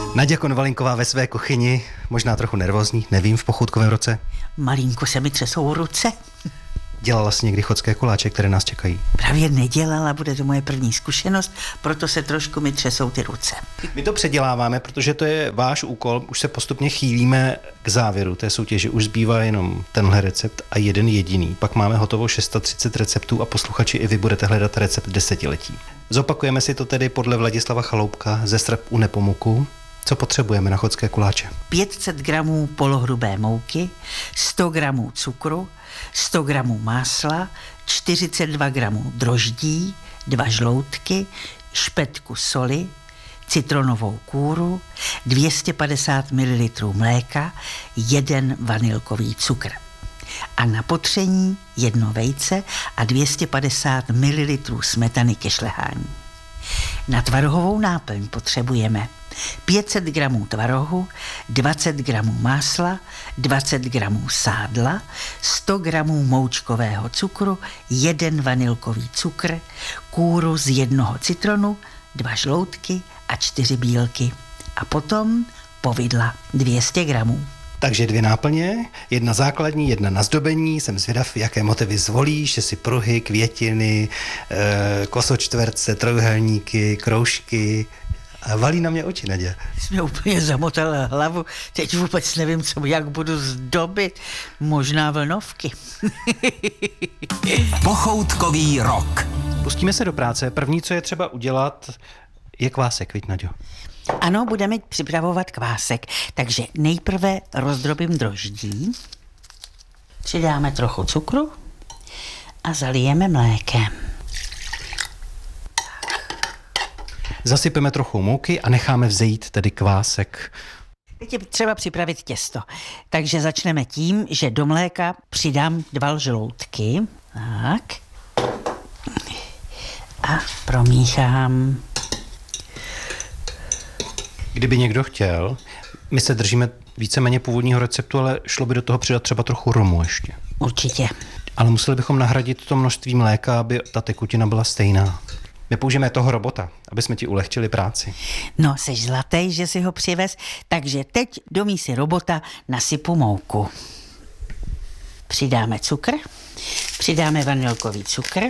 Naďa Konvalinková ve své kuchyni, možná trochu nervózní, nevím, v pochoutkovém roce. Malinko se mi třesou ruce. Dělala jsi někdy chodské koláče, které nás čekají? Právě nedělala, bude to moje první zkušenost, proto se trošku mi třesou ty ruce. My to předěláváme, protože to je váš úkol, už se postupně chýlíme k závěru té soutěže, už zbývá jenom tenhle recept a jeden jediný. Pak máme hotovo 630 receptů a posluchači i vy budete hledat recept desetiletí. Zopakujeme si to tedy podle Vladislava Chaloupka ze Strp u Nepomuku. Co potřebujeme na chodské koláče? 500 gramů polohrubé mouky, 100 gramů cukru, 100 gramů másla, 42 gramů droždí, 2 žloutky, špetku soli, citronovou kůru, 250 ml mléka, 1 vanilkový cukr. A na potření 1 vejce a 250 ml smetany ke šlehání. Na tvarohovou náplň potřebujeme 500 gramů tvarohu, 20 gramů másla, 20 gramů sádla, 100 gramů moučkového cukru, 1 vanilkový cukr, kůru z 1 citronu, 2 žloutky a 4 bílky. A potom povidla 200 gramů. Takže 2 náplně, 1 základní, 1 na zdobení. Jsem zvědav, jaké motivy zvolíš, jestli pruhy, květiny, kosočtverce, trojúhelníky, kroužky. A valí na mě oči, Naďa. Jsi mě úplně zamotala hlavu, teď vůbec nevím, jak budu zdobit. Možná vlnovky. Pochoutkový rok. Pustíme se do práce. První, co je třeba udělat, je kvásek, viď, Naďo? Ano, budeme připravovat kvásek, takže nejprve rozdrobím droždí, přidáme trochu cukru a zalijeme mlékem. Zasypeme trochu mouky a necháme vzejít tedy kvásek. Teď je třeba připravit těsto, takže začneme tím, že do mléka přidám 2 žloutky, tak, a promíchám. Kdyby někdo chtěl, my se držíme víceméně původního receptu, ale šlo by do toho přidat třeba trochu romu ještě. Určitě. Ale museli bychom nahradit to množství mléka, aby ta tekutina byla stejná. My použijeme toho robota, aby jsme ti ulehčili práci. No, seš zlatý, že si ho přivez, takže teď do mísy robota nasypu mouku. Přidáme cukr, přidáme vanilkový cukr.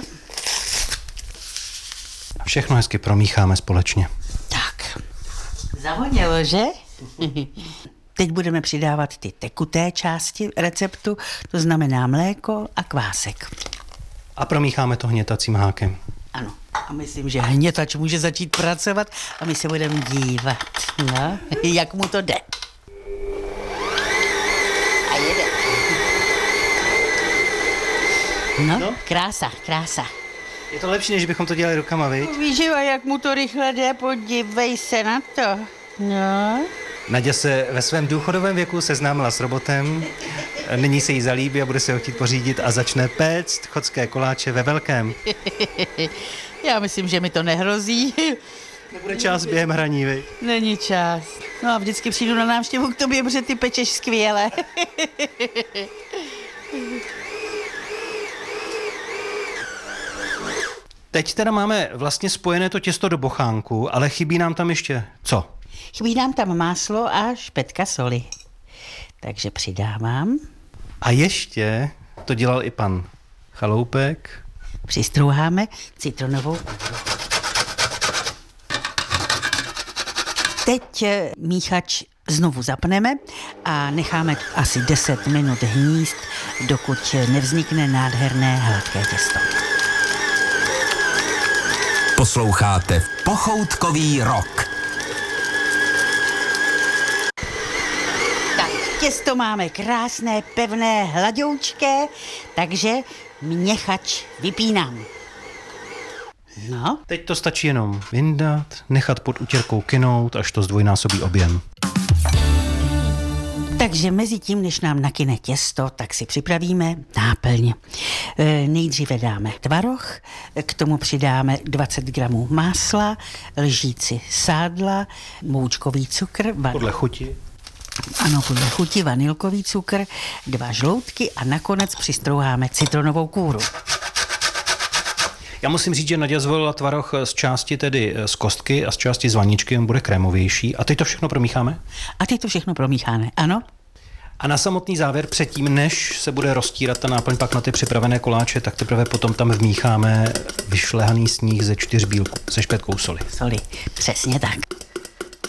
A všechno hezky promícháme společně. Tak, zavonělo, že? Teď budeme přidávat ty tekuté části receptu, to znamená mléko a kvásek. A promícháme to hnětacím hákem. Ano, a myslím, že hnětač může začít pracovat a my se budeme dívat, no, jak mu to jde. A jede. No, krása, krása. Je to lepší, než bychom to dělali rukama, viď? Víš, jak mu to rychle jde, podívej se na to. No. Naďa se ve svém důchodovém věku seznámila s robotem, nyní se jí zalíbí a bude se ho chtít pořídit a začne péct chodské koláče ve velkém. Já myslím, že mi to nehrozí. Nebude čas během hraní, viď? Není čas. No a vždycky přijdu na návštěvu k tobě, protože ty pečeš skvěle. Teď teda máme vlastně spojené to těsto do bochánku, ale chybí nám tam ještě co? Chybí nám tam máslo a špetka soli. Takže přidávám. A ještě to dělal i pan Chaloupek. Přistrouháme citronovou pudru. Teď míchač znovu zapneme a necháme asi 10 minut hnízd, dokud nevznikne nádherné hladké těsto. Posloucháte Pochoutkový rok. Tak, těsto máme krásné, pevné, hladoučké, takže měchač vypínám. No. Teď to stačí jenom vyndat, nechat pod utěrkou kynout, až to zdvojnásobí objem. Takže mezi tím, než nám nakyne těsto, tak si připravíme náplň. Nejdříve dáme tvaroh, k tomu přidáme 20 gramů másla, lžíci sádla, moučkový cukr. Podle chuti. Ano, podle chuti vanilkový cukr, 2 žloutky a nakonec přistrouháme citronovou kůru. Já musím říct, že Naďa zvolila tvaroh z části tedy z kostky a z části z vaničky, on bude krémovější. A teď to všechno promícháme? A teď to všechno promícháme, ano? A na samotný závěr předtím, než se bude roztírat ta náplň pak na ty připravené koláče, tak teprve potom tam vmícháme vyšlehaný sníh ze 4 bílků se špetkou soli. Soli, přesně tak.